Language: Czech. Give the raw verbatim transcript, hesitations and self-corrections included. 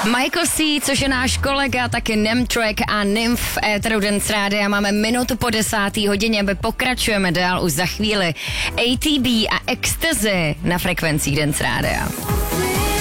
Michael C., což je náš kolega, taky Nemtrack a Nymph v éteru Dance Rádia. Máme minutu po desátý hodině, aby pokračujeme dál už za chvíli. A T B a Ecstasy na frekvencích Dance Rádia.